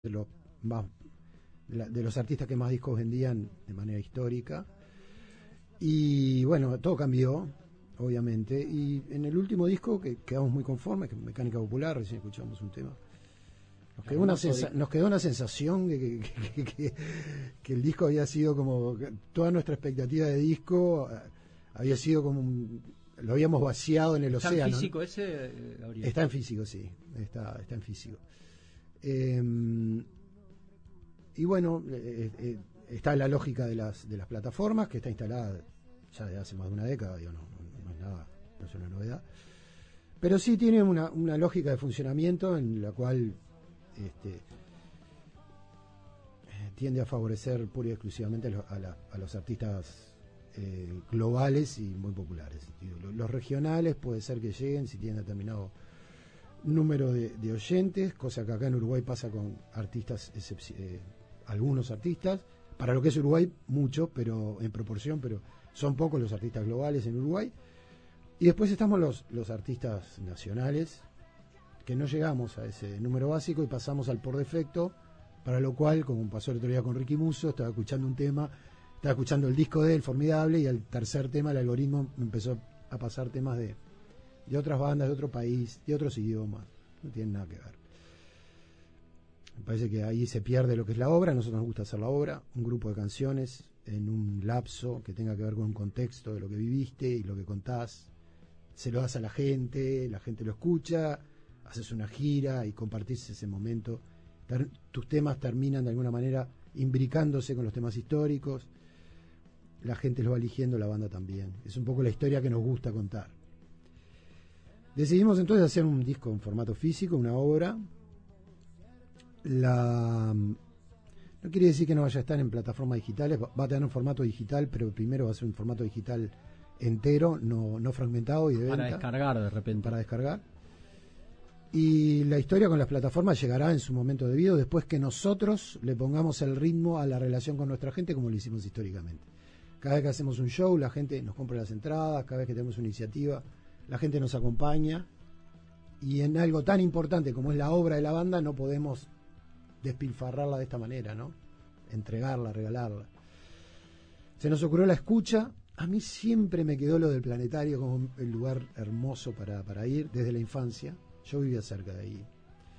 de los más de los artistas que más discos vendían de manera histórica. Y bueno, todo cambió, obviamente, y en el último disco que quedamos muy conformes, que Mecánica Popular, recién escuchamos un tema, nos quedó una sensación de que el disco había sido como, toda nuestra expectativa de disco había sido como lo habíamos vaciado en el océano. ¿Está en físico ese, Gabriel? Está en físico, sí, está en físico. Y bueno, está la lógica de las plataformas, que está instalada ya desde hace más de una década, digo, no es nada, no es una novedad, pero sí tiene una lógica de funcionamiento en la cual tiende a favorecer pura y exclusivamente a los artistas globales y muy populares. Los regionales puede ser que lleguen si tienen determinado número de oyentes, cosa que acá en Uruguay pasa con artistas, algunos artistas, para lo que es Uruguay mucho, pero en proporción, pero son pocos los artistas globales en Uruguay. Y después estamos los artistas nacionales, que no llegamos a ese número básico y pasamos al por defecto, para lo cual, como pasó el otro día con Ricky Musso, estaba escuchando el disco de él, formidable, y al tercer tema el algoritmo empezó a pasar temas de otras bandas, de otro país, de otros idiomas. No tienen nada que ver. Me parece que ahí se pierde lo que es la obra. A nosotros nos gusta hacer la obra, un grupo de canciones en un lapso que tenga que ver con un contexto de lo que viviste y lo que contás. Se lo das a la gente lo escucha, haces una gira y compartís ese momento. Tus temas terminan de alguna manera imbricándose con los temas históricos. La gente los va eligiendo, la banda también. Es un poco la historia que nos gusta contar. Decidimos entonces hacer un disco en formato físico, una obra. No quiere decir que no vaya a estar en plataformas digitales, va a tener un formato digital, pero primero va a ser un formato digital entero, no fragmentado y de venta. Para descargar de repente. Para descargar. Y la historia con las plataformas llegará en su momento debido, después que nosotros le pongamos el ritmo a la relación con nuestra gente, como lo hicimos históricamente. Cada vez que hacemos un show, la gente nos compra las entradas, cada vez que tenemos una iniciativa, la gente nos acompaña, y en algo tan importante como es la obra de la banda no podemos despilfarrarla de esta manera, ¿no? Entregarla, regalarla. Se nos ocurrió la escucha. A mí siempre me quedó lo del Planetario como el lugar hermoso para ir desde la infancia. Yo vivía cerca de ahí.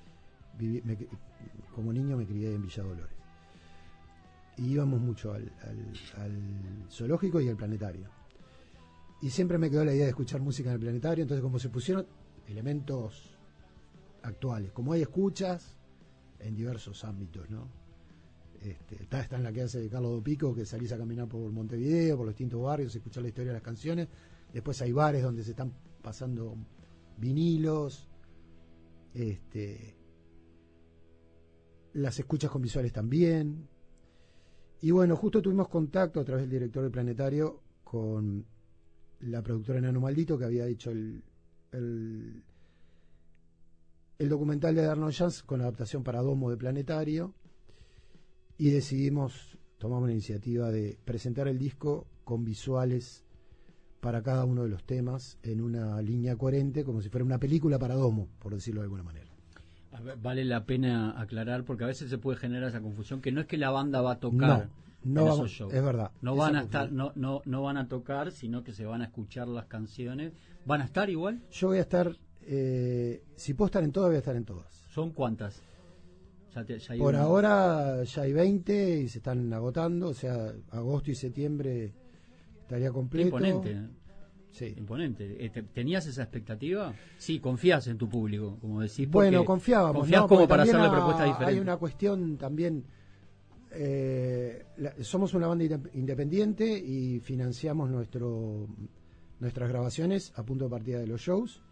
Como niño me crié en Villa Dolores. Y íbamos mucho al zoológico y al Planetario. Y siempre me quedó la idea de escuchar música en el Planetario. Entonces, como se pusieron elementos actuales, como hay escuchas en diversos ámbitos, ¿no? Está en la que hace de Carlos Dopico, que salís a caminar por Montevideo, por los distintos barrios, escuchar la historia de las canciones. Después hay bares donde se están pasando vinilos, las escuchas con visuales también. Y bueno, justo tuvimos contacto a través del director del Planetario con la productora Enano Maldito, que había hecho el documental de Arnold Jans con la adaptación para Domo de Planetario, y tomamos la iniciativa de presentar el disco con visuales para cada uno de los temas en una línea coherente, como si fuera una película para Domo, por decirlo de alguna manera. Vale la pena aclarar, porque a veces se puede generar esa confusión, que no es que la banda va a tocar no en vamos, esos shows. es verdad. No van a estar, no van a tocar, sino que se van a escuchar las canciones. ¿Van a estar igual? Yo voy a estar, si puedo estar en todas, voy a estar en todas. ¿Son cuántas? Ya Por ahora ya hay 20 y se están agotando, o sea, agosto y septiembre estaría completo. Imponente, ¿eh? Sí. Imponente. ¿Tenías esa expectativa? Sí, confías en tu público, como decís. Bueno, confiábamos. Confías como para hacerle propuestas diferentes. Hay una cuestión también. Somos una banda independiente y financiamos nuestras grabaciones a punto de partida de los shows.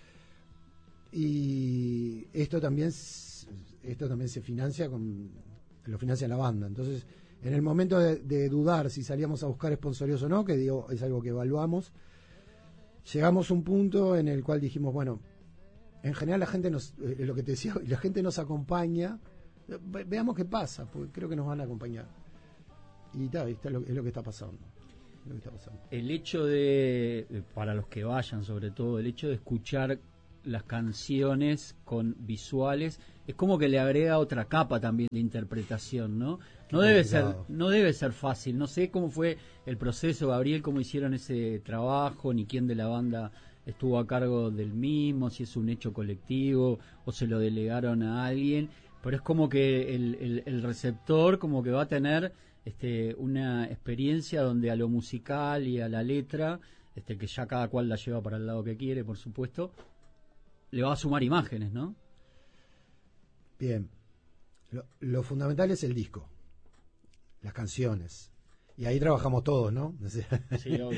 Y esto también se financia lo financia la banda. Entonces, en el momento de dudar si salíamos a buscar sponsorios o no, que digo, es algo que evaluamos, llegamos a un punto en el cual dijimos, bueno, en general la gente lo que te decía, la gente nos acompaña, veamos qué pasa, porque creo que nos van a acompañar. Y es lo que está pasando. El hecho para los que vayan sobre todo, el hecho de escuchar las canciones con visuales es como que le agrega otra capa también de interpretación, ¿no? Complicado. No debe ser fácil. No sé cómo fue el proceso, Gabriel, cómo hicieron ese trabajo, ni quién de la banda estuvo a cargo del mismo, si es un hecho colectivo o se lo delegaron a alguien, pero es como que el receptor como que va a tener una experiencia donde a lo musical y a la letra, que ya cada cual la lleva para el lado que quiere, por supuesto, le va a sumar imágenes, ¿no? Bien. Lo fundamental es el disco, las canciones. Y ahí trabajamos todos, ¿no? O sea, Sí, obvio.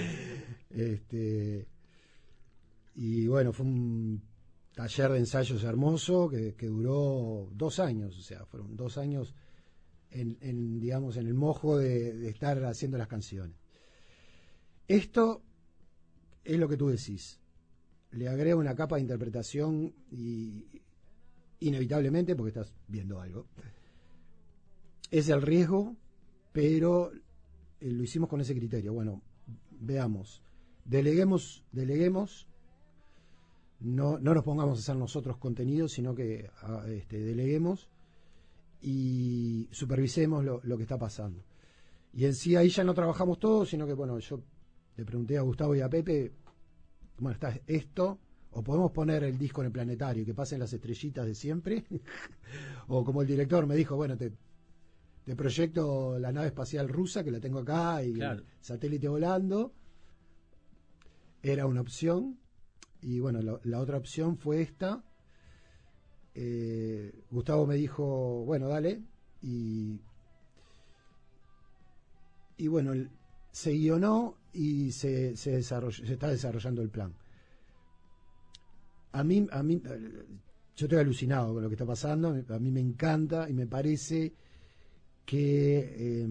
Y bueno, fue un taller de ensayos hermoso que duró 2 años, o sea, fueron 2 años digamos, en el mojo de estar haciendo las canciones. Esto es lo que tú decís. Le agrega una capa de interpretación y inevitablemente, porque estás viendo algo. Es el riesgo, pero lo hicimos con ese criterio. Bueno, veamos. Deleguemos. No nos pongamos a hacer nosotros contenidos, sino que deleguemos y supervisemos lo que está pasando. Y en sí ahí ya no trabajamos todos, sino que, bueno, yo le pregunté a Gustavo y a Pepe, bueno, está esto, o podemos poner el disco en el planetario y que pasen las estrellitas de siempre, o como el director me dijo, bueno, te proyecto la nave espacial rusa, que la tengo acá, y claro, el satélite volando. Era una opción, y bueno, la otra opción fue esta. Gustavo me dijo, bueno, dale, y bueno, se guionó y se está desarrollando el plan. A mí, yo estoy alucinado con lo que está pasando, a mí me encanta y me parece que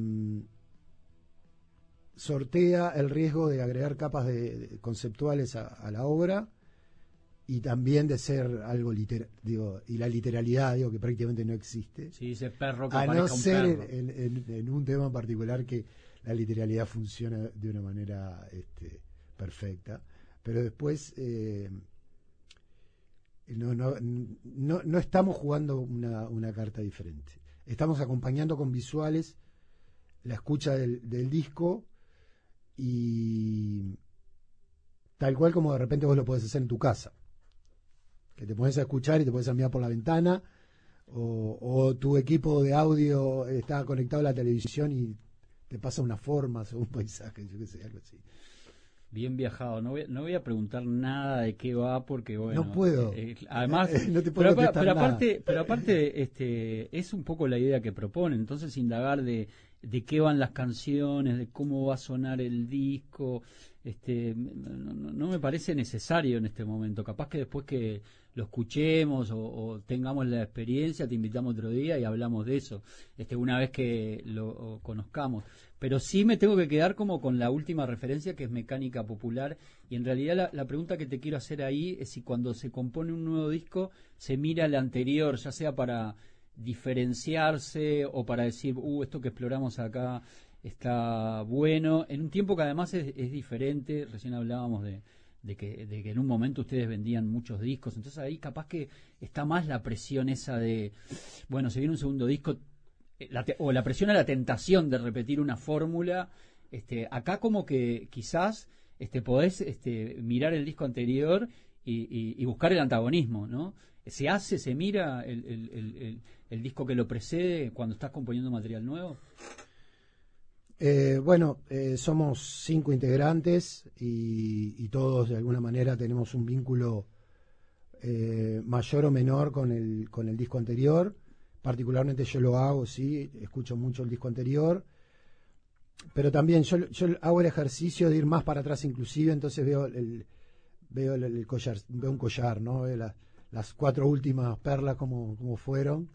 sortea el riesgo de agregar capas conceptuales a la obra y también de ser algo literal, digo, y la literalidad, digo, que prácticamente no existe. Sí, ese perro que A no parezca un ser perro. en un tema en particular que la literalidad funciona de una manera perfecta, pero después no estamos jugando una carta diferente. Estamos acompañando con visuales la escucha del disco y tal cual como de repente vos lo podés hacer en tu casa, que te pones a escuchar y te podés mirar por la ventana, o tu equipo de audio está conectado a la televisión y te pasa una forma o un paisaje, yo qué sé, algo así. Bien viajado. No voy a preguntar nada de qué va porque, bueno, No puedo. Además, No te puedo contestar nada. pero aparte, es un poco la idea que propone. Entonces, indagar de qué van las canciones, de cómo va a sonar el disco, no me parece necesario en este momento. Capaz que después que lo escuchemos o tengamos la experiencia, te invitamos otro día y hablamos de eso, una vez que lo conozcamos. Pero sí me tengo que quedar como con la última referencia, que es Mecánica Popular, y en realidad la pregunta que te quiero hacer ahí es si cuando se compone un nuevo disco se mira al anterior, ya sea para diferenciarse o para decir, esto que exploramos acá está bueno, en un tiempo que además es diferente. Recién hablábamos de que en un momento ustedes vendían muchos discos, entonces ahí capaz que está más la presión esa de, bueno, se viene un segundo disco, o la presión a la tentación de repetir una fórmula. Acá como que quizás podés mirar el disco anterior y buscar el antagonismo, ¿no? Se mira el disco que lo precede cuando estás componiendo material nuevo. Bueno, somos 5 integrantes y todos de alguna manera tenemos un vínculo mayor o menor con el disco anterior. Particularmente yo lo hago, sí, escucho mucho el disco anterior, pero también yo hago el ejercicio de ir más para atrás inclusive, entonces veo el collar, veo un collar, ¿no? Veo las 4 últimas perlas como fueron,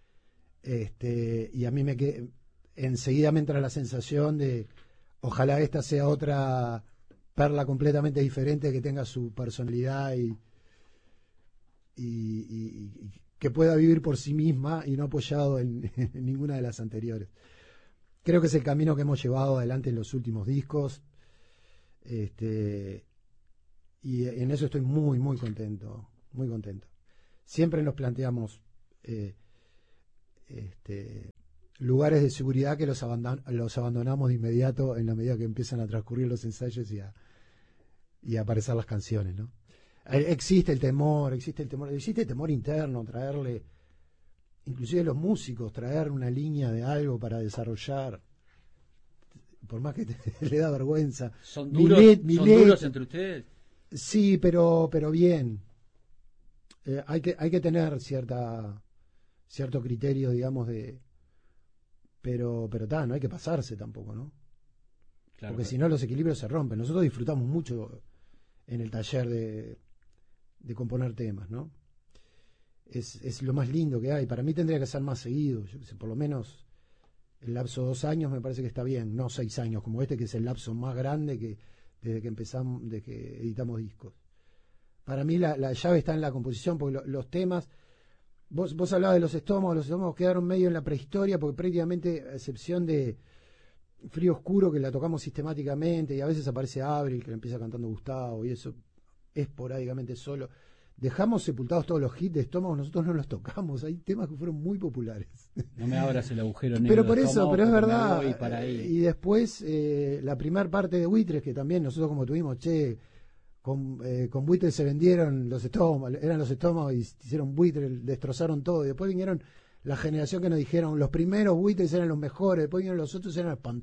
y a mí enseguida me entra la sensación de ojalá esta sea otra perla completamente diferente, que tenga su personalidad y que pueda vivir por sí misma y no apoyado en ninguna de las anteriores. Creo que es el camino que hemos llevado adelante en los últimos discos, y en eso estoy muy, muy contento, muy contento. Siempre nos planteamos eh, lugares de seguridad que los abandonamos de inmediato en la medida que empiezan a transcurrir los ensayos y a aparecer las canciones, ¿no? Existe el temor interno, traerle, inclusive los músicos, traer una línea de algo para desarrollar, por más que le da vergüenza. ¿Son duros entre ustedes? Sí, pero bien. Hay que tener cierto criterio, digamos, pero no hay que pasarse tampoco, ¿no? Claro, porque si no los equilibrios se rompen. Nosotros disfrutamos mucho en el taller de componer temas, ¿no? Es lo más lindo que hay. Para mí tendría que ser más seguido. Yo qué sé, por lo menos el lapso de 2 años me parece que está bien, no 6 años como este, que es el lapso más grande que desde que empezamos, de que editamos discos. Para mí la llave está en la composición, porque los temas, vos hablabas de los estómagos quedaron medio en la prehistoria, porque prácticamente, a excepción de Frío Oscuro, que la tocamos sistemáticamente, y a veces aparece Abril, que la empieza cantando Gustavo, y eso esporádicamente solo. Dejamos sepultados todos los hits de Estómagos, nosotros no los tocamos. Hay temas que fueron muy populares. No me abras el agujero negro. Pero por eso, pero es verdad. Y después, la primera parte de Buitres, que también nosotros como tuvimos, con Buitres se vendieron los Estómagos, eran los Estómagos y hicieron Buitres, destrozaron todo. Y después vinieron la generación que nos dijeron, los primeros Buitres eran los mejores, después vinieron los otros,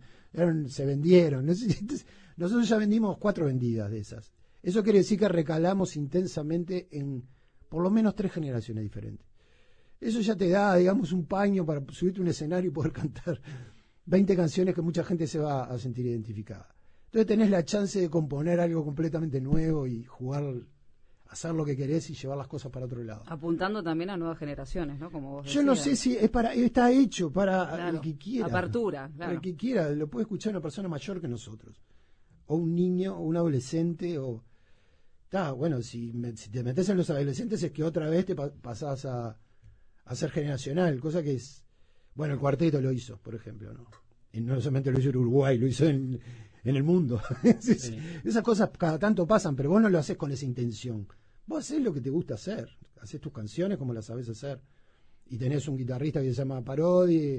se vendieron. Nosotros ya vendimos 4 vendidas de esas. Eso quiere decir que recalamos intensamente en por lo menos 3 generaciones diferentes. Eso ya te da, digamos, un paño para subirte a un escenario y poder cantar 20 canciones que mucha gente se va a sentir identificada. Entonces tenés la chance de componer algo completamente nuevo y jugar, hacer lo que querés y llevar las cosas para otro lado. Apuntando también a nuevas generaciones, ¿no? Como vos decías. Yo no sé si está hecho para claro, el que quiera. Apertura, claro. Para el que quiera, lo puede escuchar una persona mayor que nosotros. O un niño, o un adolescente, o... Bueno, si te metes en los adolescentes es que otra vez te pasás a ser generacional, cosa que es... Bueno, el cuarteto lo hizo, por ejemplo, ¿no? Y no solamente lo hizo en Uruguay, lo hizo en el mundo. Sí. Esas cosas cada tanto pasan, pero vos no lo haces con esa intención. Vos hacés lo que te gusta hacer, hacés tus canciones como las sabés hacer. Y tenés un guitarrista que se llama Parodi,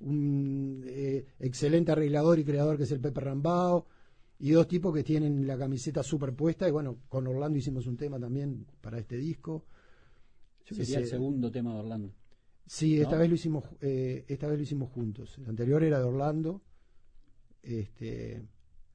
un excelente arreglador y creador que es el Pepe Rambao, y 2 tipos que tienen la camiseta superpuesta. Y bueno, con Orlando hicimos un tema también para este disco. Sería el segundo tema de Orlando. Sí, ¿no? esta vez lo hicimos juntos. El anterior era de Orlando, que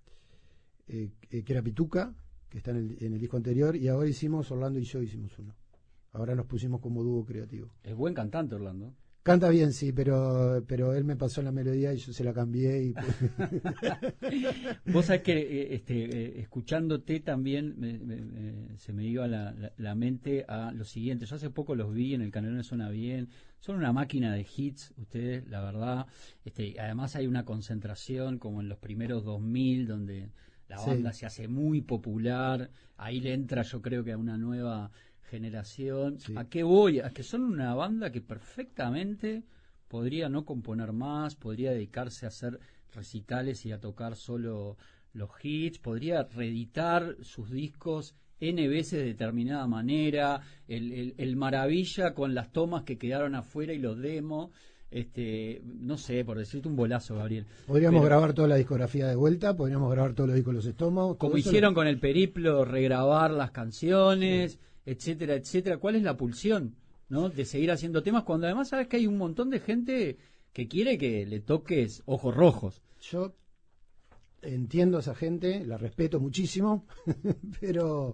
era Pituca, que está en el disco anterior, y ahora Orlando y yo hicimos uno. Ahora nos pusimos como dúo creativo. Es buen cantante Orlando. Canta bien, sí, pero él me pasó la melodía y yo se la cambié. Y... Vos sabés que escuchándote también se me iba la mente a lo siguiente. Yo hace poco los vi en el Canelones Suena Bien. Son una máquina de hits, ustedes, la verdad. Además hay una concentración como en los primeros 2000, donde la banda se hace muy popular. Ahí le entra, yo creo que a una nueva generación. Sí. ¿A qué voy? A que son una banda que perfectamente podría no componer más, podría dedicarse a hacer recitales y a tocar solo los hits, podría reeditar sus discos N veces de determinada manera, el Maravilla con las tomas que quedaron afuera y los demos. No sé, por decirte un bolazo, Gabriel. Podríamos grabar toda la discografía de vuelta, podríamos grabar todos los discos de los Estómagos. Como hicieron con el Periplo, regrabar las canciones. Sí. Etcétera, etcétera. ¿Cuál es la pulsión, no, de seguir haciendo temas cuando además sabes que hay un montón de gente que quiere que le toques Ojos Rojos? Yo entiendo a esa gente, la respeto muchísimo, pero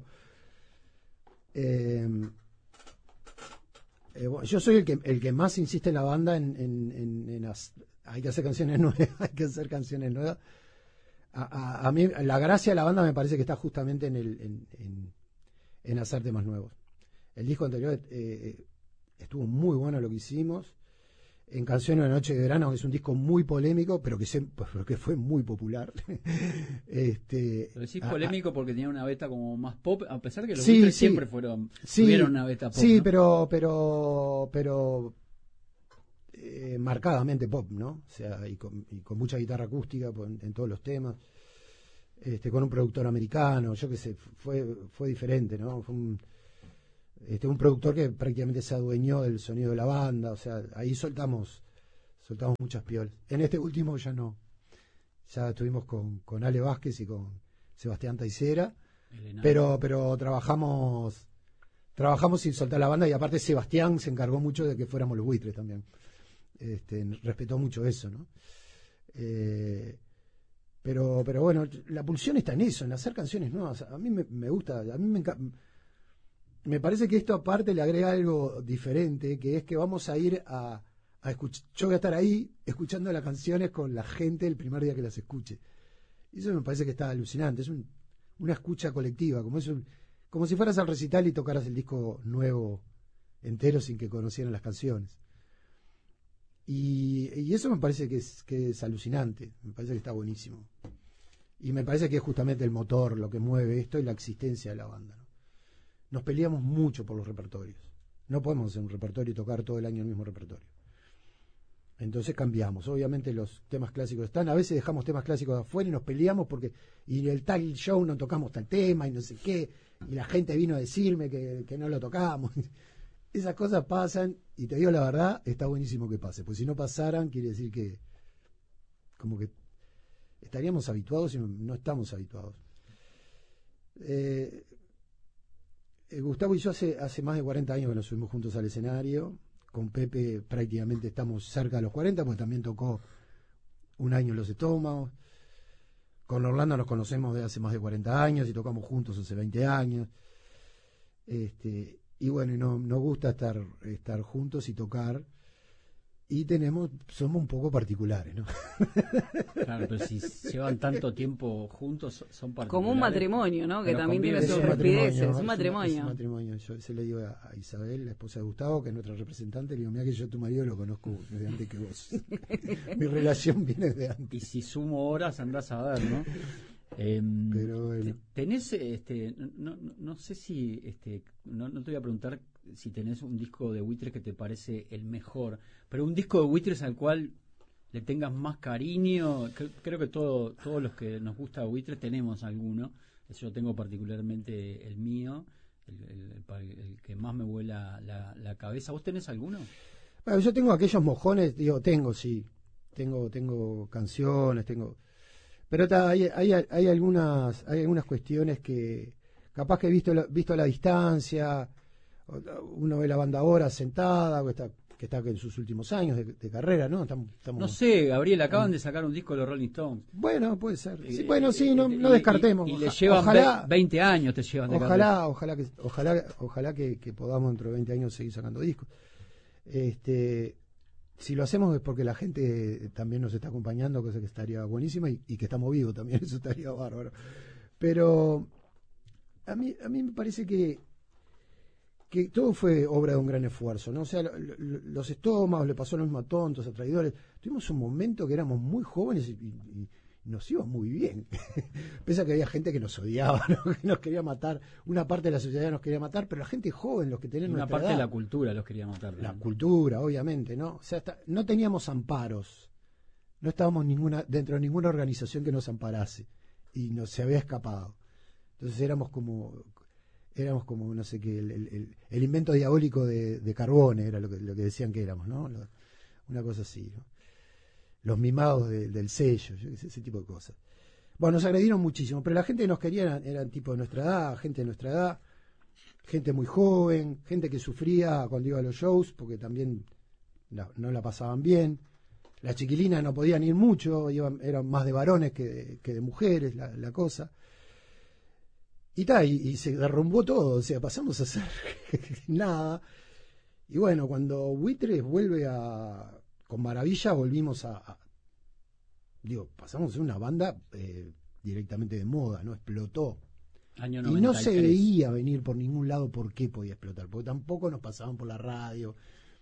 yo soy el que más insiste en la banda hay que hacer canciones nuevas, hay que hacer canciones nuevas. A mí la gracia de la banda me parece que está justamente en hacer temas nuevos. El disco anterior estuvo muy bueno lo que hicimos. En Canciones de Noche de Verano es un disco muy polémico, pero que fue muy popular. Pero decís polémico porque tenía una beta como más pop, a pesar que los Beatles siempre tuvieron una beta pop. Sí, ¿no? pero marcadamente pop, ¿no? O sea, y con mucha guitarra acústica en todos los temas. Con un productor americano, yo qué sé, fue diferente, ¿no? un productor que prácticamente se adueñó del sonido de la banda, o sea, ahí soltamos muchas piolas. En este último ya no, ya estuvimos con Ale Vázquez y con Sebastián Taicera, pero trabajamos sin soltar la banda, y aparte Sebastián se encargó mucho de que fuéramos los Buitres también. Respetó mucho eso, ¿no? Pero bueno, la pulsión está en eso, en hacer canciones nuevas. A mí me gusta, a mí me parece que esto aparte le agrega algo diferente, que es que vamos a ir a escuchar. Yo voy a estar ahí escuchando las canciones con la gente el primer día que las escuche. Y eso me parece que está alucinante, es una escucha colectiva, como si fueras al recital y tocaras el disco nuevo entero sin que conocieran las canciones. Y eso me parece que es alucinante, me parece que está buenísimo. Y me parece que es justamente el motor lo que mueve esto y la existencia de la banda, ¿no? Nos peleamos mucho por los repertorios. No podemos hacer un repertorio y tocar todo el año el mismo repertorio. Entonces cambiamos. Obviamente los temas clásicos están, a veces dejamos temas clásicos afuera y nos peleamos porque y en el tal show no tocamos tal tema y no sé qué, y la gente vino a decirme que no lo tocamos. Esas cosas pasan, y te digo la verdad, está buenísimo que pase, porque si no pasaran quiere decir que como que estaríamos habituados y no estamos habituados. Gustavo y yo hace más de 40 años que nos subimos juntos al escenario. Con Pepe prácticamente estamos cerca de los 40, porque también tocó un año en Los Estómagos. Con Orlando nos conocemos de hace más de 40 años y tocamos juntos hace 20 años. Y bueno, y nos gusta estar juntos y tocar. Y somos un poco particulares, ¿no? Claro, pero si llevan tanto tiempo juntos, son particulares. Como un matrimonio, ¿no? Que Pero también tiene sus conviven. rispideces. Es un Es un matrimonio. matrimonio. Yo se le digo a Isabel, la esposa de Gustavo, que es nuestra representante, le digo, mira que yo a tu marido lo conozco desde antes que vos. Mi relación viene de antes. Y si sumo horas, andás a ver, ¿no? Pero bueno. Tenés, no sé si, no te voy a preguntar si tenés un disco de Buitres que te parece el mejor, pero un disco de Buitres al cual le tengas más cariño. Creo que todos los que nos gusta Buitres tenemos alguno. Yo tengo particularmente el mío, el que más me vuela la cabeza. ¿Vos tenés alguno? Bueno, yo tengo aquellos mojones, sí. Tengo canciones, pero hay algunas cuestiones que capaz que visto la distancia, uno ve la banda ahora sentada, que está en sus últimos años de carrera, ¿no? No sé, Gabriel, acaban de sacar un disco de los Rolling Stones. Bueno, puede ser. Sí, no descartemos. Y le llevan 20 años, te llevan de carrera. Ojalá que podamos dentro de 20 años seguir sacando discos. Si lo hacemos es porque la gente también nos está acompañando, cosa que estaría buenísima, y que estamos vivos también, eso estaría bárbaro. Pero a mí me parece que todo fue obra de un gran esfuerzo, ¿no? O sea, los Estómagos le pasó lo mismo a Tontos, a Traidores. Tuvimos un momento que éramos muy jóvenes y nos iba muy bien. Pese a que había gente que nos odiaba, ¿no? Que nos quería matar. Una parte de la sociedad nos quería matar, pero la gente joven, los que tenían una nuestra parte edad, de la cultura los quería matar. La cultura, obviamente, ¿no? O sea, no teníamos amparos. No estábamos dentro de ninguna organización que nos amparase. Y nos se había escapado. Entonces éramos como no sé qué, el invento diabólico de Carbone, era lo que decían que éramos, ¿no? Una cosa así, ¿no? Los mimados del sello, ese tipo de cosas. Bueno, nos agredieron muchísimo, pero la gente que nos quería eran tipo de nuestra edad, gente de nuestra edad, gente muy joven, gente que sufría cuando iba a los shows, porque también no la pasaban bien. Las chiquilinas no podían ir mucho, eran más de varones que de mujeres, la cosa. Y se derrumbó todo, o sea, pasamos a hacer nada. Y bueno, cuando Buitres vuelve con Maravilla, volvimos pasamos a ser una banda directamente de moda, ¿no? Explotó. Año y no 93. se veía venir por ningún lado por qué podía explotar, porque tampoco nos pasaban por la radio.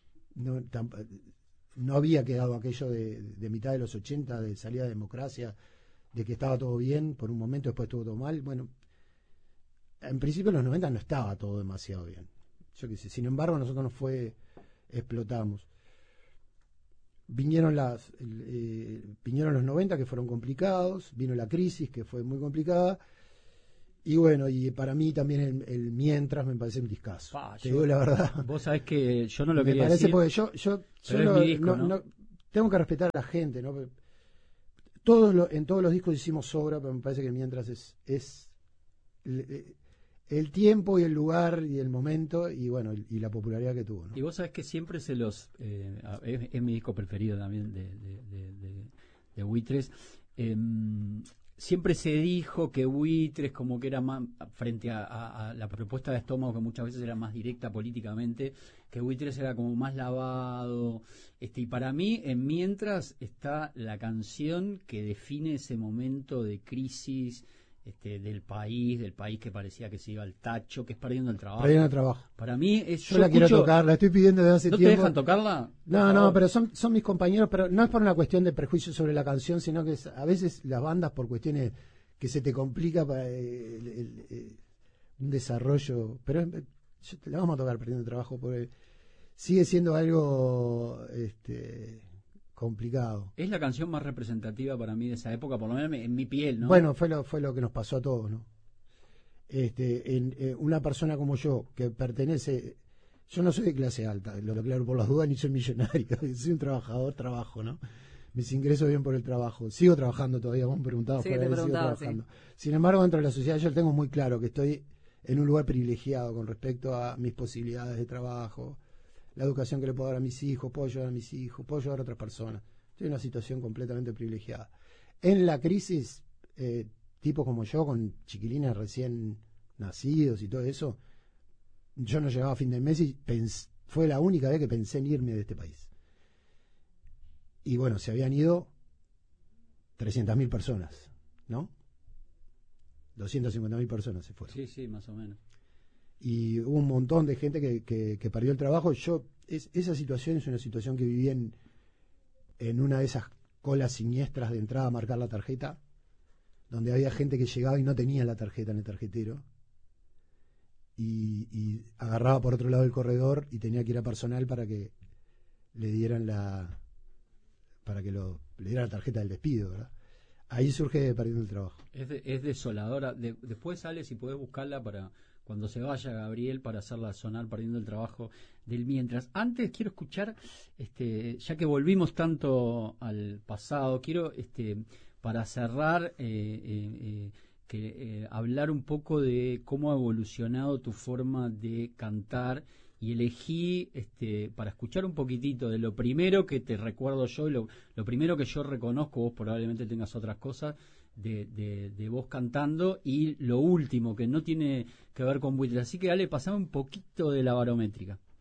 No había quedado aquello de mitad de los 80, de salida de democracia, de que estaba todo bien por un momento, después estuvo todo mal. Bueno, en principio en los 90 no estaba todo demasiado bien. Yo qué sé. Sin embargo, nosotros explotamos. Vinieron los 90 que fueron complicados, vino la crisis que fue muy complicada, Y bueno, y para mí también el mientras me parece un discazo. Te digo la verdad. Vos sabés que yo no lo Me quería parece decir. porque pero es mi disco, ¿no? tengo que respetar a la gente, ¿no? En todos los discos hicimos sobra, pero me parece que mientras es el tiempo y el lugar y el momento y bueno, y la popularidad que tuvo, ¿no? Y vos sabés que siempre es mi disco preferido también de Buitres. Siempre se dijo que Buitres como que era más, frente a la propuesta de Estómago, que muchas veces era más directa políticamente, que Buitres era como más lavado, y para mí en Mientras está la canción que define ese momento de crisis del país que parecía que se iba al tacho, que es Perdiendo el Trabajo. Perdiendo el Trabajo. Para mí yo la quiero tocar, la estoy pidiendo desde hace tiempo. tiempo. ¿No te dejan tocarla? No, pero son mis compañeros, pero no es por una cuestión de prejuicio sobre la canción, sino que a veces las bandas por cuestiones que se te complica para un desarrollo, pero la vamos a tocar Perdiendo el Trabajo porque sigue siendo algo complicado. Es la canción más representativa para mí de esa época, por lo menos en mi piel, ¿no? Bueno, fue lo que nos pasó a todos, ¿no? Una persona como yo, que pertenece... Yo no soy de clase alta, lo aclaro por las dudas, ni soy millonario. Soy un trabajador, trabajo, ¿no? Mis ingresos vienen por el trabajo. Sigo trabajando todavía, vos me preguntabas, sigo trabajando. Sí. Sin embargo, dentro de la sociedad yo tengo muy claro que estoy en un lugar privilegiado con respecto a mis posibilidades de trabajo, la educación que le puedo dar a mis hijos, puedo ayudar a mis hijos, puedo ayudar a otras personas. Estoy en una situación completamente privilegiada. En la crisis, tipos como yo, con chiquilines recién nacidos y todo eso, yo no llegaba a fin de mes y fue la única vez que pensé en irme de este país. Y bueno, se habían ido 300.000 personas, ¿no? 250.000 personas se fueron. Sí, más o menos. Y hubo un montón de gente que perdió el trabajo. Esa situación es una situación que viví en una de esas colas siniestras de entrada a marcar la tarjeta, donde había gente que llegaba y no tenía la tarjeta en el tarjetero y agarraba por otro lado del corredor y tenía que ir a personal para que le dieran le dieran la tarjeta del despido, ¿verdad? Ahí surge Perdiendo el Trabajo. Es desoladora. Después sale, si podés buscarla para cuando se vaya Gabriel, para hacerla sonar Perdiendo el Trabajo del Mientras. Antes quiero escuchar, ya que volvimos tanto al pasado, quiero para cerrar hablar un poco de cómo ha evolucionado tu forma de cantar, y elegí para escuchar un poquitito de lo primero que te recuerdo yo, lo primero que yo reconozco, vos probablemente tengas otras cosas de vos cantando, y lo último que no tiene que ver con Buitres. Así que dale, pasame un poquito de La Barométrica.